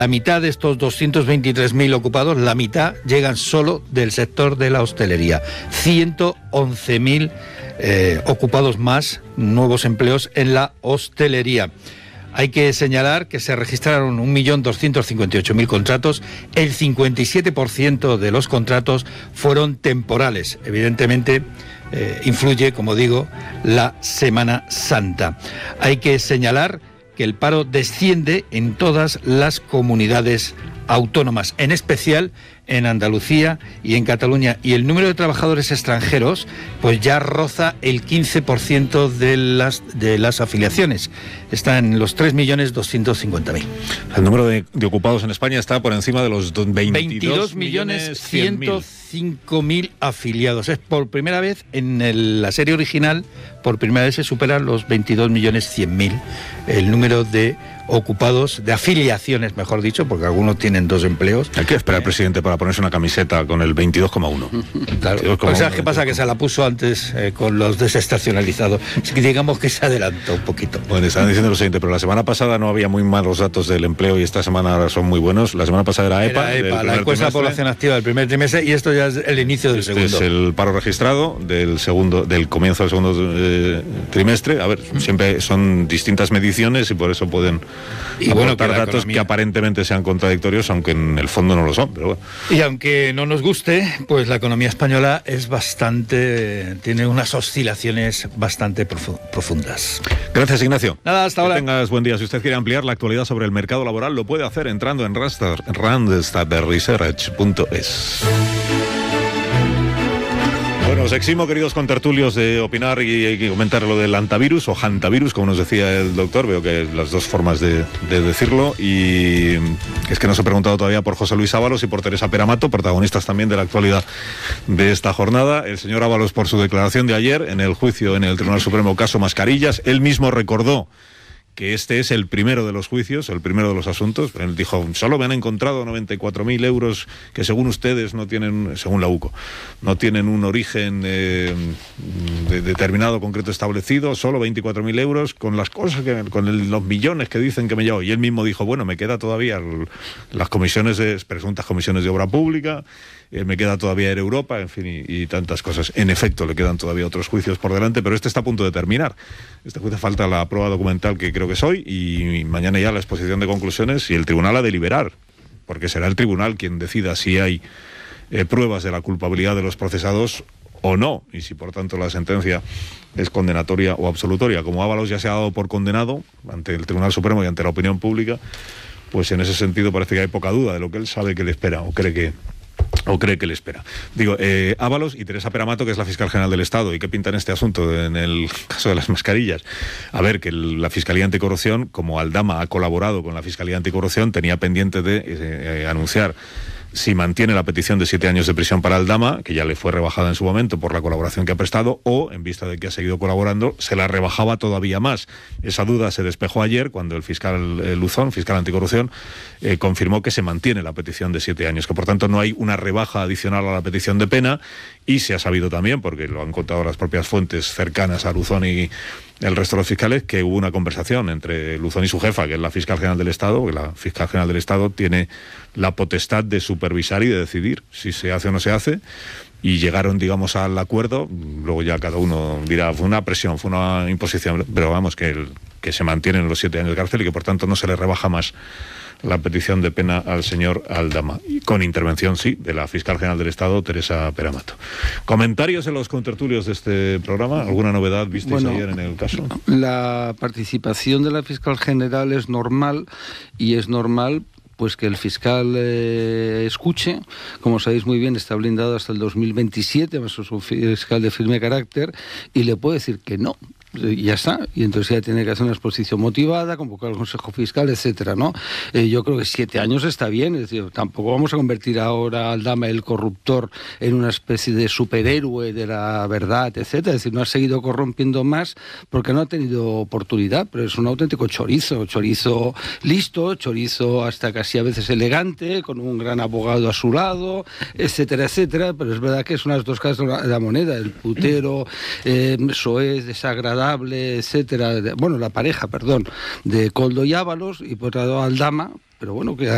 La mitad de estos 223.000 ocupados, la mitad llegan solo del sector de la hostelería. 111.000 ocupados más, nuevos empleos en la hostelería. Hay que señalar que se registraron 1.258.000 contratos. El 57% de los contratos fueron temporales. Evidentemente, influye, como digo, la Semana Santa. Hay que señalar que el paro desciende en todas las comunidades autónomas, en especial en Andalucía y en Cataluña, y el número de trabajadores extranjeros pues ya roza el 15% de las afiliaciones. Está en los 3.250.000. El número de ocupados en España está por encima de los 22.105.000 afiliados. Es por primera vez en la serie original, por primera vez se superan los 22.100.000 el número de ocupados, de afiliaciones, mejor dicho, porque algunos tienen 2 empleos. Hay que esperar al presidente para ponerse una camiseta con el 22,1. Claro. 22,1. O sea, ¿qué pasa? Que se la puso antes con los desestacionalizados. Así que digamos que se adelantó un poquito. Bueno, estaban diciendo lo siguiente, pero la semana pasada no había muy malos datos del empleo y esta semana ahora son muy buenos. La semana pasada era EPA. La encuesta de población activa del primer trimestre, y esto ya es el inicio del segundo. Es el paro registrado del comienzo del segundo trimestre. A ver, siempre son distintas mediciones y por eso pueden aportar datos que aparentemente sean contradictorios, aunque en el fondo no lo son. Pero bueno. Y aunque no nos guste, pues la economía española tiene unas oscilaciones bastante profundas. Gracias, Ignacio. Nada, hasta ahora. Que tengas buen día. Si usted quiere ampliar la actualidad sobre el mercado laboral, lo puede hacer entrando en randstadresearch.es. Bueno, os eximo, queridos contertulios, de opinar y comentar lo del antivirus o hantavirus, como nos decía el doctor. Veo que las dos formas de decirlo. Y es que nos he preguntado todavía por José Luis Ábalos y por Teresa Peramato, protagonistas también de la actualidad de esta jornada. El señor Ábalos, por su declaración de ayer en el juicio en el Tribunal Supremo, caso Mascarillas, él mismo recordó que este es el primero de los juicios, el primero de los asuntos. Él dijo, solo me han encontrado 94.000 euros que según ustedes no tienen, según la UCO, no tienen un origen determinado, concreto, establecido, solo 24.000 euros con las cosas, los millones que dicen que me llevo. Y él mismo dijo, bueno, me queda todavía las presuntas comisiones de obra pública, me queda todavía Air Europa, en fin, y tantas cosas. En efecto, le quedan todavía otros juicios por delante, pero este está a punto de terminar. Este juicio falta la prueba documental, que creo que es hoy, y mañana ya la exposición de conclusiones y el tribunal a deliberar, porque será el tribunal quien decida si hay pruebas de la culpabilidad de los procesados o no, y si por tanto la sentencia es condenatoria o absolutoria. Como Ábalos ya se ha dado por condenado ante el Tribunal Supremo y ante la opinión pública, pues en ese sentido parece que hay poca duda de lo que él sabe que le espera o cree que le espera. Digo, Ábalos y Teresa Peramato, que es la fiscal general del Estado, ¿y qué pintan este asunto en el caso de las mascarillas? A ver, que la Fiscalía Anticorrupción, como Aldama ha colaborado con la Fiscalía Anticorrupción, tenía pendiente de anunciar si mantiene la petición de 7 años de prisión para Aldama, que ya le fue rebajada en su momento por la colaboración que ha prestado, o, en vista de que ha seguido colaborando, se la rebajaba todavía más. Esa duda se despejó ayer cuando el fiscal Luzón, fiscal anticorrupción, confirmó que se mantiene la petición de 7 años, que por tanto no hay una rebaja adicional a la petición de pena, y se ha sabido también, porque lo han contado las propias fuentes cercanas a Luzón y el resto de los fiscales, que hubo una conversación entre Luzón y su jefa, que es la fiscal general del Estado, que la fiscal general del Estado tiene la potestad de supervisar y de decidir si se hace o no se hace, y llegaron, digamos, al acuerdo. Luego ya cada uno dirá, fue una presión, fue una imposición, pero vamos, que se mantienen los 7 años de cárcel y que por tanto no se le rebaja más la petición de pena al señor Aldama, y con intervención, sí, de la fiscal general del Estado, Teresa Peramato. ¿Comentarios en los contertulios de este programa? ¿Alguna novedad visteis ayer en el caso? La participación de la fiscal general es normal, y es normal pues que el fiscal escuche. Como sabéis muy bien, está blindado hasta el 2027, es un fiscal de firme carácter, y le puede decir que no. Y ya está, y entonces ya tiene que hacer una exposición motivada, convocar al Consejo Fiscal, etcétera, ¿no? Yo creo que 7 años está bien, es decir, tampoco vamos a convertir ahora a Aldama, el corruptor, en una especie de superhéroe de la verdad, etcétera. Es decir, no ha seguido corrompiendo más porque no ha tenido oportunidad, pero es un auténtico chorizo listo, chorizo hasta casi a veces elegante, con un gran abogado a su lado, etcétera, etcétera. Pero es verdad que son las dos caras de la moneda, el putero, soez, desagradable, etcétera, la pareja, de Koldo y Ábalos, y por otro lado Aldama, pero bueno, que